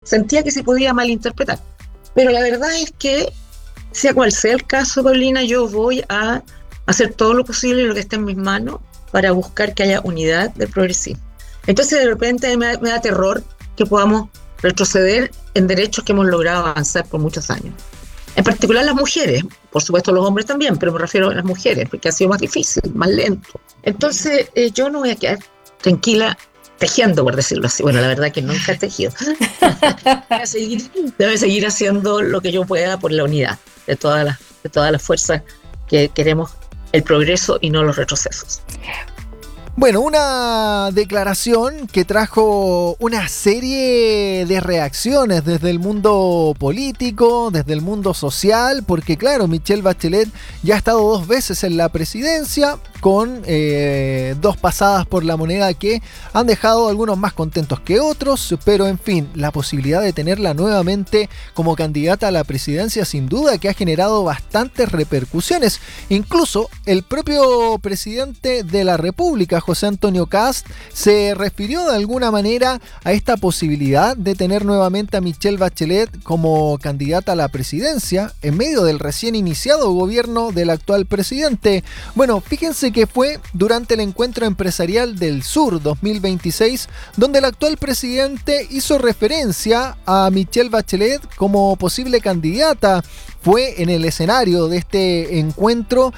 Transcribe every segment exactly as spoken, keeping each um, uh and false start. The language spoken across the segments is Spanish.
sentía que se podía malinterpretar. Pero la verdad es que, sea cual sea el caso, Paulina, yo voy a hacer todo lo posible y lo que esté en mis manos para buscar que haya unidad del progresismo. Entonces, de repente me da, me da terror que podamos retroceder en derechos que hemos logrado avanzar por muchos años. En particular las mujeres, por supuesto los hombres también, pero me refiero a las mujeres, porque ha sido más difícil, más lento. Entonces, eh, yo no voy a quedar tranquila tejiendo, por decirlo así. Bueno, la verdad que nunca he tejido. Voy a seguir, voy a seguir haciendo lo que yo pueda por la unidad de todas las, de todas las fuerzas que queremos el progreso y no los retrocesos. Bueno, una declaración que trajo una serie de reacciones desde el mundo político, desde el mundo social, porque claro, Michelle Bachelet ya ha estado dos veces en la presidencia, con eh, dos pasadas por la moneda que han dejado algunos más contentos que otros, pero en fin, la posibilidad de tenerla nuevamente como candidata a la presidencia sin duda que ha generado bastantes repercusiones. Incluso el propio presidente de la República, José Antonio Kast, se refirió de alguna manera a esta posibilidad de tener nuevamente a Michelle Bachelet como candidata a la presidencia en medio del recién iniciado gobierno del actual presidente. Bueno, fíjense que fue durante el Encuentro Empresarial del Sur dos mil veintiséis donde el actual presidente hizo referencia a Michelle Bachelet como posible candidata. Fue en el escenario de este encuentro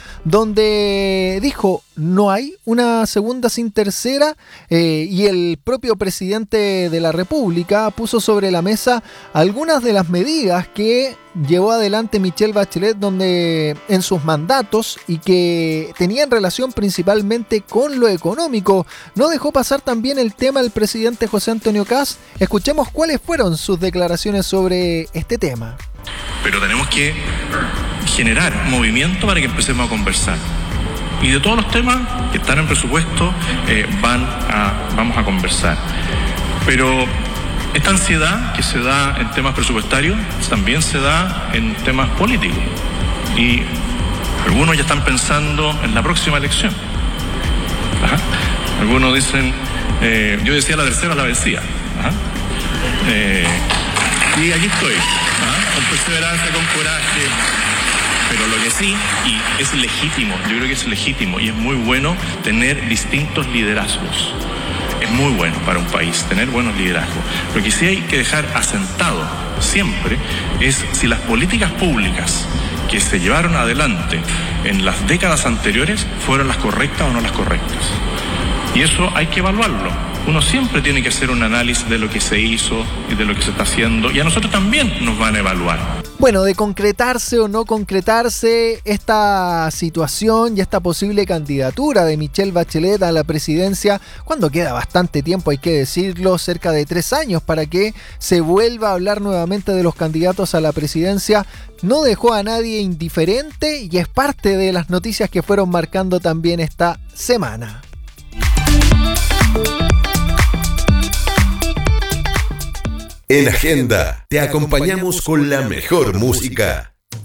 donde dijo: no hay una segunda sin tercera, eh, y el propio presidente de la República puso sobre la mesa algunas de las medidas que llevó adelante Michelle Bachelet donde en sus mandatos y que tenían relación principalmente con lo económico. No dejó pasar también el tema del presidente José Antonio Kast. Escuchemos cuáles fueron sus declaraciones sobre este tema. Pero tenemos que generar movimiento para que empecemos a conversar. Y de todos los temas que están en presupuesto, eh, van a, vamos a conversar. Pero esta ansiedad que se da en temas presupuestarios también se da en temas políticos. Y algunos ya están pensando en la próxima elección. Ajá. Algunos dicen, eh, yo decía la tercera la vencía. Ajá. Eh, y aquí estoy, ¿ah? Con perseverancia, con coraje. Pero lo que sí, y es legítimo, yo creo que es legítimo y es muy bueno tener distintos liderazgos. Es muy bueno para un país tener buenos liderazgos. Lo que sí hay que dejar asentado siempre es si las políticas públicas que se llevaron adelante en las décadas anteriores fueron las correctas o no las correctas. Y eso hay que evaluarlo. Uno siempre tiene que hacer un análisis de lo que se hizo y de lo que se está haciendo, y a nosotros también nos van a evaluar. Bueno, de concretarse o no concretarse esta situación y esta posible candidatura de Michelle Bachelet a la presidencia, cuando queda bastante tiempo, hay que decirlo, cerca de tres años para que se vuelva a hablar nuevamente de los candidatos a la presidencia, no dejó a nadie indiferente y es parte de las noticias que fueron marcando también esta semana. En Agenda te acompañamos con la mejor música.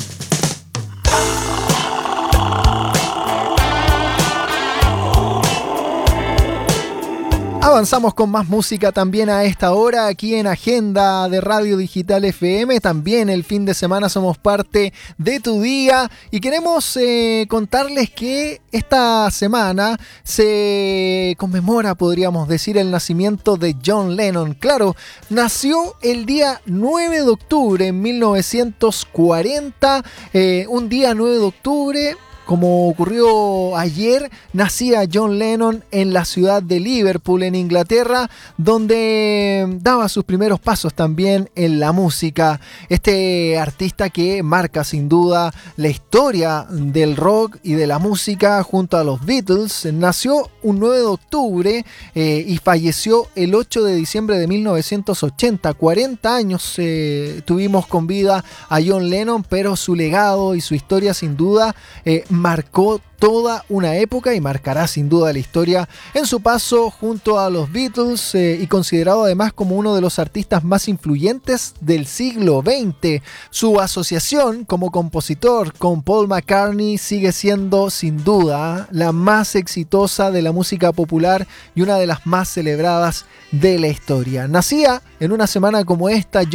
Avanzamos con más música también a esta hora aquí en Agenda de Radio Digital F M. También el fin de semana somos parte de tu día y queremos eh, contarles que esta semana se conmemora, podríamos decir, el nacimiento de John Lennon. Claro, nació el día nueve de octubre en mil novecientos cuarenta, eh, un día nueve de octubre. Como ocurrió ayer, nacía John Lennon en la ciudad de Liverpool, en Inglaterra, donde daba sus primeros pasos también en la música. Este artista que marca sin duda la historia del rock y de la música junto a los Beatles, nació un nueve de octubre eh, y falleció el ocho de diciembre de mil novecientos ochenta. cuarenta años eh, tuvimos con vida a John Lennon, pero su legado y su historia sin duda eh, marcó toda una época y marcará sin duda la historia en su paso junto a los Beatles eh, y considerado además como uno de los artistas más influyentes del siglo veinte. Su asociación como compositor con Paul McCartney sigue siendo sin duda la más exitosa de la música popular y una de las más celebradas de la historia. Nacía en una semana como esta